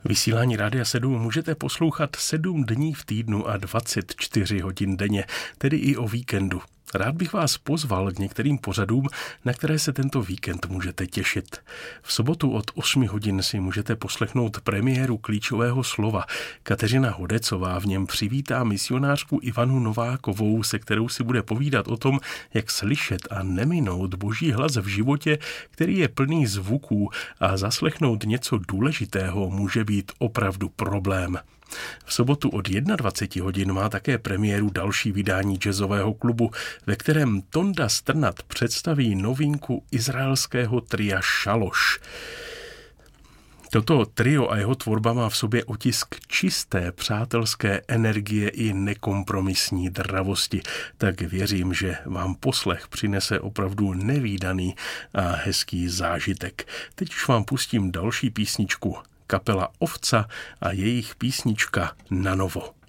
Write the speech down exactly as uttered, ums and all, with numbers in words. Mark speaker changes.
Speaker 1: Vysílání Rádia sedm můžete poslouchat sedm dní v týdnu a dvacet čtyři hodin denně, tedy i o víkendu. Rád bych vás pozval k některým pořadům, na které se tento víkend můžete těšit. V sobotu od osmi hodin si můžete poslechnout premiéru Klíčového slova. Kateřina Hodecová v něm přivítá misionářku Ivanu Novákovou, se kterou si bude povídat o tom, jak slyšet a neminout Boží hlas v životě, který je plný zvuků, a zaslechnout něco důležitého může být opravdu problém. V sobotu od dvacet jedna hodin má také premiéru další vydání jazzového klubu, ve kterém Tonda Strnad představí novinku izraelského tria Šaloš. Toto trio a jeho tvorba má v sobě otisk čisté přátelské energie i nekompromisní dravosti, tak věřím, že vám poslech přinese opravdu nevídaný a hezký zážitek. Teď už vám pustím další písničku. Kapela Ovca a jejich písnička Na novo.